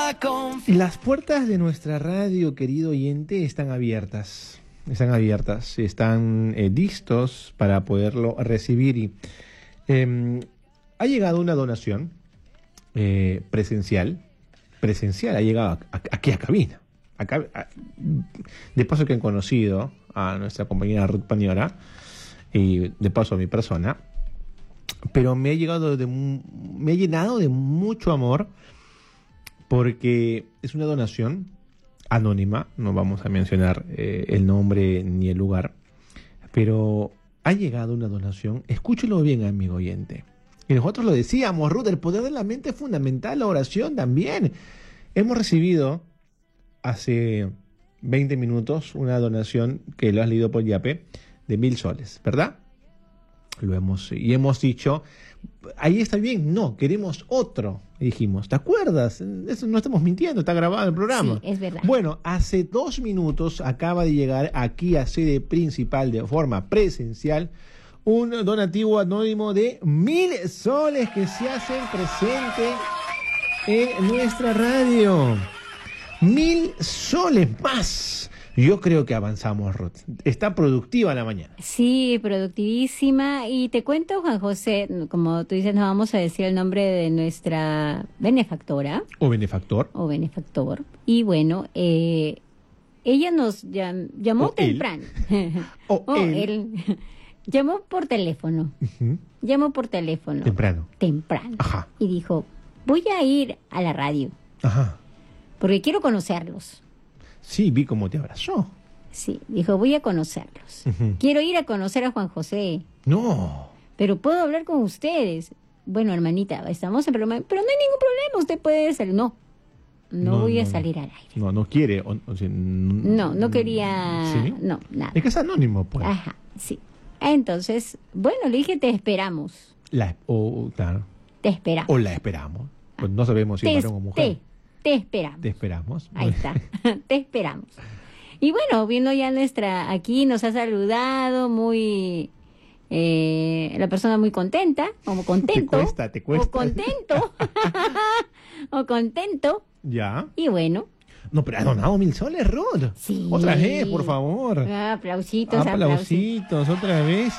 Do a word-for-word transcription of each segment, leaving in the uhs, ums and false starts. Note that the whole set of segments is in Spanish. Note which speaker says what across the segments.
Speaker 1: la confianza.
Speaker 2: Las puertas de nuestra radio, querido oyente, están abiertas. Están abiertas, están eh, listos para poderlo recibir. Y eh, ha llegado una donación eh, presencial. Presencial, ha llegado a, a, aquí a cabina. Acá, a, de paso que han conocido a nuestra compañera Ruth Paniora y de paso a mi persona, pero me ha llegado de, me ha llenado de mucho amor porque es una donación anónima, no vamos a mencionar eh, el nombre ni el lugar, pero ha llegado una donación, escúchelo bien, amigo oyente. Y nosotros lo decíamos, Ruth, el poder de la mente es fundamental, la oración también. Hemos recibido hace veinte minutos una donación que lo has leído por Yape de mil soles, ¿verdad? Lo hemos, y hemos dicho, ahí está bien, no, queremos otro, dijimos, ¿te acuerdas? Eso no estamos mintiendo, está grabado el programa.
Speaker 3: Sí, es verdad.
Speaker 2: Bueno, hace dos minutos acaba de llegar aquí a sede principal de forma presencial un donativo anónimo de mil soles que se hacen presente en nuestra radio. Mil soles más. Yo creo que avanzamos, Ruth. Está productiva la mañana.
Speaker 3: Sí, productivísima. Y te cuento, Juan José, como tú dices, no vamos a decir el nombre de nuestra benefactora.
Speaker 2: O benefactor.
Speaker 3: O benefactor. Y bueno, eh, ella nos llam, llamó
Speaker 2: o
Speaker 3: temprano.
Speaker 2: o
Speaker 3: o
Speaker 2: él.
Speaker 3: él. Llamó por teléfono.
Speaker 2: Uh-huh.
Speaker 3: Llamó por teléfono.
Speaker 2: Temprano.
Speaker 3: Temprano.
Speaker 2: Ajá.
Speaker 3: Y dijo, voy a ir a la radio.
Speaker 2: Ajá.
Speaker 3: Porque quiero conocerlos.
Speaker 2: Sí, vi cómo te abrazó.
Speaker 3: Sí, dijo, voy a conocerlos.
Speaker 2: Uh-huh.
Speaker 3: Quiero ir a conocer a Juan José.
Speaker 2: No.
Speaker 3: Pero puedo hablar con ustedes. Bueno, hermanita, estamos en problema. Pero no hay ningún problema, usted puede salir. No, no,
Speaker 2: No,
Speaker 3: voy
Speaker 2: no,
Speaker 3: a salir al aire.
Speaker 2: No, no quiere. O, o sea, n-
Speaker 3: No, no quería...
Speaker 2: ¿Sí?
Speaker 3: No, nada.
Speaker 2: Es que es anónimo, pues.
Speaker 3: Ajá, sí. Entonces, bueno, le dije, te esperamos.
Speaker 2: La, o, claro.
Speaker 3: Te esperamos.
Speaker 2: O la esperamos. Pues no sabemos si
Speaker 3: te,
Speaker 2: es varón o mujer.
Speaker 3: Te, te esperamos.
Speaker 2: Te esperamos.
Speaker 3: Ahí está, te esperamos. Y bueno, vino ya nuestra, aquí nos ha saludado, muy, eh, la persona muy contenta, como contento.
Speaker 2: Te cuesta, te cuesta.
Speaker 3: O contento. o contento.
Speaker 2: Ya.
Speaker 3: Y bueno.
Speaker 2: No, pero ha donado mil soles, Ruth.
Speaker 3: Sí.
Speaker 2: Otra vez, por favor.
Speaker 3: Ah, aplausitos, aplausitos.
Speaker 2: Aplausitos, otra vez.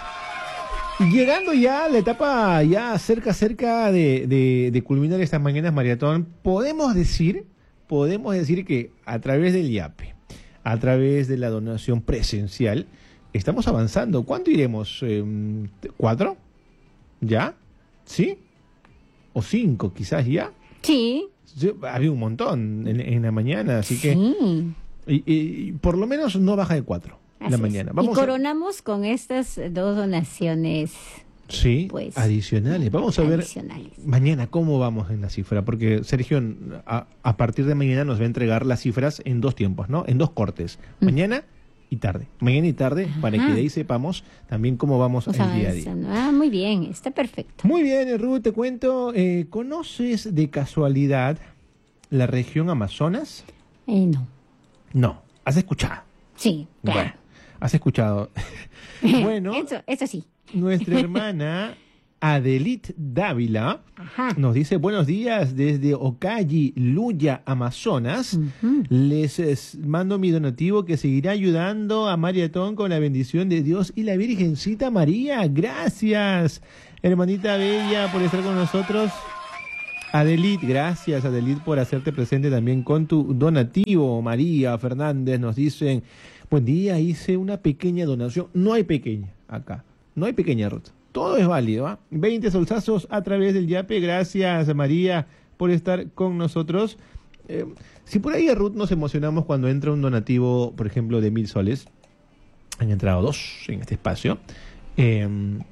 Speaker 2: Y llegando ya a la etapa, ya cerca, cerca de, de, de culminar estas mañanas maratón, podemos decir, podemos decir que a través del Yape, a través de la donación presencial, estamos avanzando. ¿Cuánto iremos? Eh, ¿Cuatro? ¿Ya? ¿Sí? ¿O cinco quizás ya?
Speaker 3: Sí.
Speaker 2: Yo, había un montón en, en la mañana, así que...
Speaker 3: Sí.
Speaker 2: Y, y por lo menos no baja de cuatro en la
Speaker 3: Así
Speaker 2: mañana.
Speaker 3: es.
Speaker 2: Vamos
Speaker 3: y coronamos a... con estas dos donaciones.
Speaker 2: Sí,
Speaker 3: pues,
Speaker 2: adicionales. Vamos a ver mañana cómo vamos en la cifra, porque Sergio a, a partir de mañana nos va a entregar las cifras en dos tiempos, ¿no? En dos cortes, mm. mañana y tarde. Mañana y tarde, Ajá. para que de ahí sepamos también cómo vamos el día a día.
Speaker 3: Ah, muy bien, está perfecto.
Speaker 2: Muy bien, Ruth, te cuento, eh, ¿conoces de casualidad la región Amazonas?
Speaker 3: Eh, no.
Speaker 2: No, ¿has escuchado?
Speaker 3: Sí, claro.
Speaker 2: Bueno, has escuchado. Bueno,
Speaker 3: eso, eso sí.
Speaker 2: Nuestra hermana Adelit Dávila
Speaker 3: Ajá.
Speaker 2: nos dice buenos días desde Ocayi, Luya, Amazonas.
Speaker 3: Uh-huh.
Speaker 2: Les es, mando mi donativo que seguirá ayudando a Maratón con la bendición de Dios y la Virgencita María. Gracias, hermanita bella, por estar con nosotros. Adelit, gracias Adelit por hacerte presente también con tu donativo. María Fernández nos dicen, buen día, hice una pequeña donación. No hay pequeña acá, no hay pequeña, Ruth. Todo es válido, ¿ah? ¿eh? veinte solsazos a través del Yape. Gracias María por estar con nosotros. Eh, si por ahí, Ruth, nos emocionamos cuando entra un donativo, por ejemplo, de mil soles. Han entrado dos en este espacio. Eh,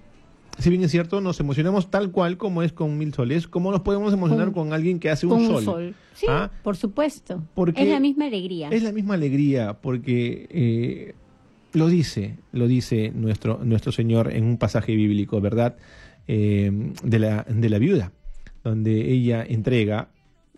Speaker 2: Si bien es cierto, nos emocionamos tal cual como es con mil soles, ¿cómo nos podemos emocionar con, con alguien que hace un sol?
Speaker 3: Un sol. Sí,
Speaker 2: ¿Ah?
Speaker 3: por supuesto.
Speaker 2: Porque
Speaker 3: es la misma alegría.
Speaker 2: Es la misma alegría, porque eh, lo dice, lo dice nuestro, nuestro Señor en un pasaje bíblico, ¿verdad? Eh, de la, de la viuda, donde ella entrega,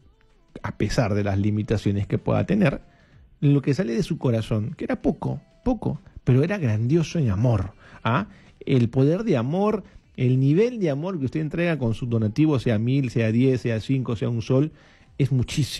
Speaker 2: a pesar de las limitaciones que pueda tener, lo que sale de su corazón, que era poco, poco, pero era grandioso en amor, ¿ah? El poder de amor, el nivel de amor que usted entrega con su donativo, sea mil, sea diez, sea cinco, sea un sol, es muchísimo.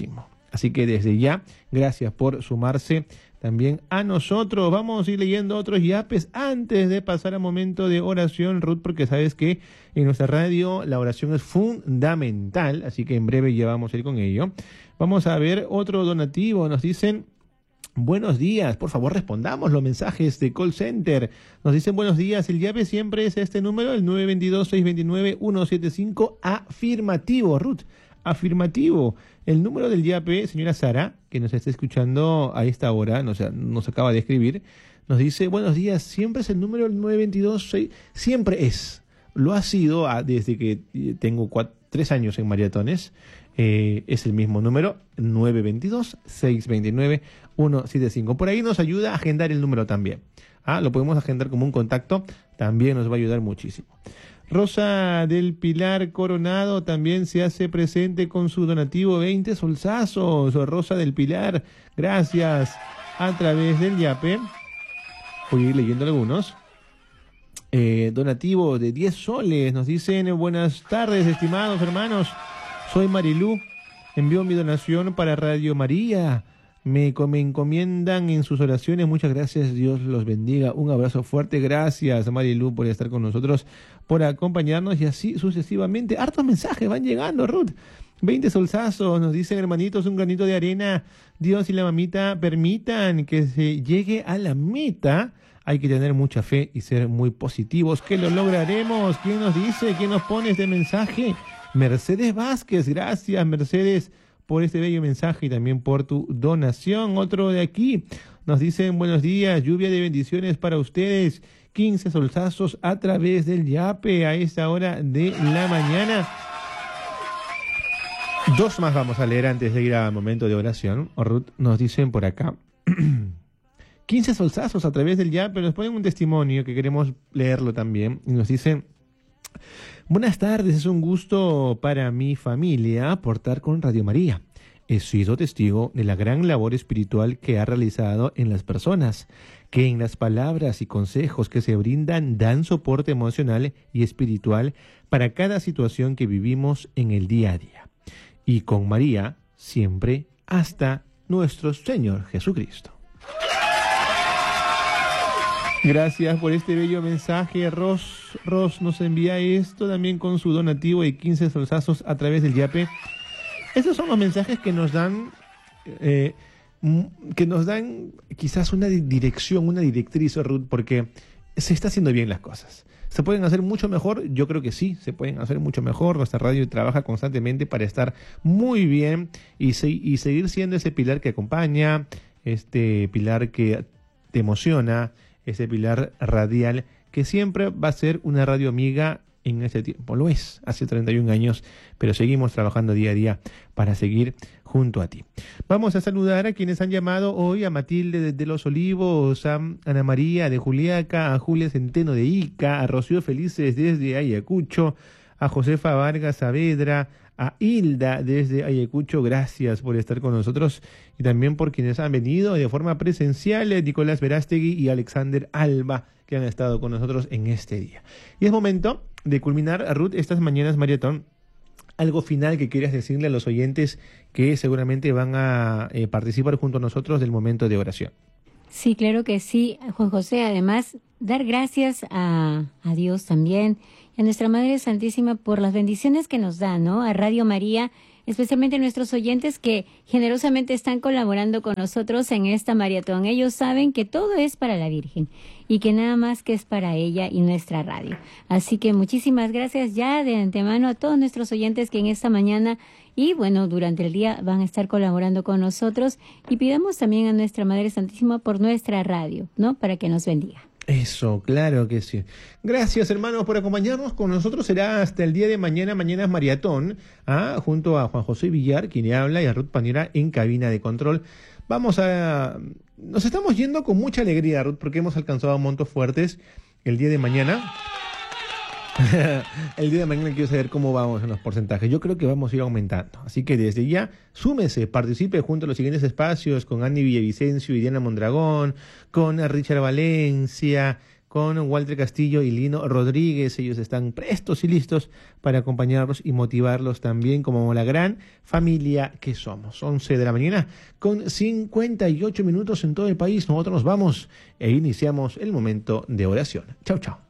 Speaker 2: Así que desde ya, gracias por sumarse también a nosotros. Vamos a ir leyendo otros yapes antes de pasar al momento de oración, Ruth, porque sabes que en nuestra radio la oración es fundamental, así que en breve ya vamos a ir con ello. Vamos a ver otro donativo. Nos dicen: buenos días, por favor respondamos los mensajes de call center. Nos dicen: buenos días, el yape siempre es este número, el nueve dos dos, seis dos nueve, uno siete cinco. Afirmativo, Ruth, afirmativo. El número del yape, señora Sara, que nos está escuchando a esta hora, nos, nos acaba de escribir, nos dice: buenos días, siempre es el número el nueve dos dos, seis, siempre es, lo ha sido ah, desde que tengo cuatro, tres años en maratones. Eh, es el mismo número, nueve dos dos, seis dos nueve, uno siete cinco. Por ahí nos ayuda a agendar el número también. Ah, lo podemos agendar como un contacto, también nos va a ayudar muchísimo. Rosa del Pilar Coronado también se hace presente con su donativo veinte solsazos. Rosa del Pilar, gracias a través del yape. Voy a ir leyendo algunos. Eh, donativo de diez soles, nos dicen: buenas tardes, estimados hermanos. Soy Marilú, envío mi donación para Radio María. Me, me encomiendan en sus oraciones. Muchas gracias, Dios los bendiga. Un abrazo fuerte. Gracias, Marilú, por estar con nosotros, por acompañarnos y así sucesivamente. Hartos mensajes van llegando, Ruth. veinte solsazos, nos dicen: hermanitos, un granito de arena. Dios y la mamita permitan que se llegue a la meta. Hay que tener mucha fe y ser muy positivos, que lo lograremos. ¿Quién nos dice? ¿Quién nos pone este mensaje? Mercedes Vázquez, gracias Mercedes por este bello mensaje y también por tu donación. Otro de aquí, nos dicen: buenos días, lluvia de bendiciones para ustedes, quince solsazos a través del yape a esta hora de la mañana. Dos más vamos a leer antes de ir al momento de oración. Ruth, nos dicen por acá: quince solsazos a través del yape, nos ponen un testimonio que queremos leerlo también y nos dicen: buenas tardes, es un gusto para mi familia aportar con Radio María. He sido testigo de la gran labor espiritual que ha realizado en las personas, que en las palabras y consejos que se brindan dan soporte emocional y espiritual para cada situación que vivimos en el día a día. Y con María, siempre hasta nuestro Señor Jesucristo. Gracias por este bello mensaje. Ros, Ros nos envía esto también con su donativo de quince solsazos a través del yape. Estos son los mensajes que nos dan, eh, que nos dan quizás una dirección, una directriz, Ruth, porque se está haciendo bien las cosas. ¿Se pueden hacer mucho mejor? Yo creo que sí, se pueden hacer mucho mejor. Nuestra radio trabaja constantemente para estar muy bien y, se, y seguir siendo ese pilar que acompaña, este pilar que te emociona, ese pilar radial que siempre va a ser una radio amiga en este tiempo. Lo es, hace treinta y un años, pero seguimos trabajando día a día para seguir junto a ti. Vamos a saludar a quienes han llamado hoy: a Matilde de, de Los Olivos, a Ana María de Juliaca, a Julia Centeno de Ica, a Rocío Felices desde Ayacucho, a Josefa Vargas Saavedra, a Hilda desde Ayacucho. Gracias por estar con nosotros y también por quienes han venido de forma presencial: Nicolás Verástegui y Alexander Alba, que han estado con nosotros en este día. Y es momento de culminar, Ruth, estas mañanas maratón. Algo final que quieras decirle a los oyentes que seguramente van a eh, participar junto a nosotros del momento de oración.
Speaker 3: Sí, claro que sí, Juan José. Además, dar gracias a, a Dios también, a nuestra Madre Santísima, por las bendiciones que nos da, ¿no? A Radio María, especialmente a nuestros oyentes que generosamente están colaborando con nosotros en esta maratón. Ellos saben que todo es para la Virgen y que nada más que es para ella y nuestra radio. Así que muchísimas gracias ya de antemano a todos nuestros oyentes que en esta mañana y bueno, durante el día van a estar colaborando con nosotros, y pidamos también a nuestra Madre Santísima por nuestra radio, ¿no? Para que nos bendiga.
Speaker 2: Eso, claro que sí. Gracias, hermanos, por acompañarnos. Con nosotros será hasta el día de mañana, mañana es maratón, ¿ah? Junto a Juan José Villar, quien le habla, y a Ruth Paniera en cabina de control. Vamos a... Nos estamos yendo con mucha alegría, Ruth, porque hemos alcanzado montos fuertes el día de mañana. El día de mañana quiero saber cómo vamos en los porcentajes. Yo creo que vamos a ir aumentando. Así que desde ya, súmese, participe junto a los siguientes espacios con Andy Villavicencio y Diana Mondragón, con Richard Valencia, con Walter Castillo y Lino Rodríguez. Ellos están prestos y listos para acompañarlos y motivarlos también como la gran familia que somos. once de la mañana con cincuenta y ocho minutos en todo el país. Nosotros nos vamos e iniciamos el momento de oración. Chau, chau.